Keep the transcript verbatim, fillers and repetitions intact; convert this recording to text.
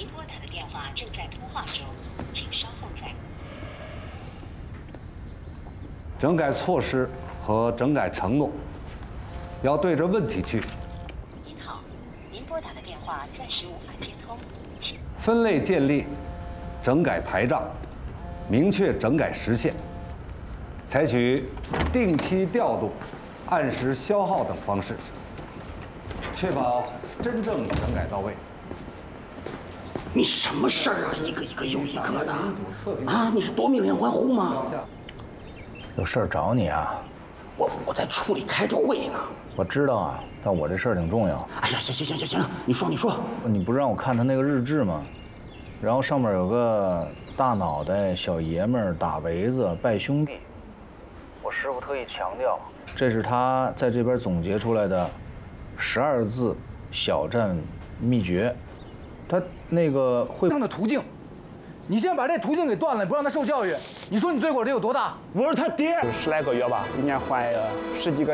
您拨打的电话正在通话中，请稍后再。 整改措施和整改承诺，要对着问题去。 您好，您拨打的电话暂时无法接通，请分类建立整改台账，明确整改时限，采取定期调度、按时消耗等方式，确保真正整改到位。 你什么事儿啊？一个一个又一个的啊！你是夺命连环狐吗？ 有事儿找你啊？ 我我在处里开着会呢。 我知道啊，但我这事儿挺重要。 哎呀，行行行行行了，你说你说。 你不是让我看他那个日志吗？然后上面有个大脑袋小爷们儿打围子拜兄弟。我师傅特意强调，这是他在这边总结出来的十二字小战秘诀。他那个会上的途径，你现在把这途径给断了，你不让他受教育，你说你罪过这有多大？ 我是他爹，十来个月吧，一年换十几个。